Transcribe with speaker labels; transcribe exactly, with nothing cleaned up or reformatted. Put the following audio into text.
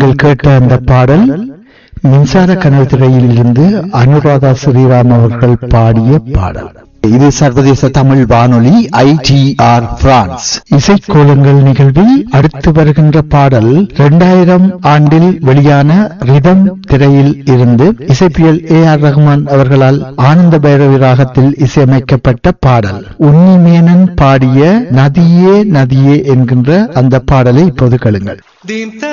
Speaker 1: நீங்கள் கேட்ட அந்த பாடல் மின்சார கனல் திரையில் இருந்து அனுராதா ஸ்ரீராம் அவர்கள் பாடிய பாடல்.
Speaker 2: இது சர்வதேச தமிழ் வானொலி ஐ டி ஆர் பிரான்ஸ்
Speaker 1: இசைக்கோலங்கள் நிகழ்வில் அடுத்து வருகின்ற பாடல் இரண்டாயிரம் ஆண்டில் வெளியான ரிதம் திரையில் இருந்து இசைப்பியல் ஏ ஆர் ரஹ்மான் அவர்களால் ஆனந்த பைரவி ராகத்தில் இசையமைக்கப்பட்ட பாடல். உன்னிமேனன் பாடிய நதியே நதியே என்கின்ற அந்த பாடலை இப்போது கேளுங்கள்.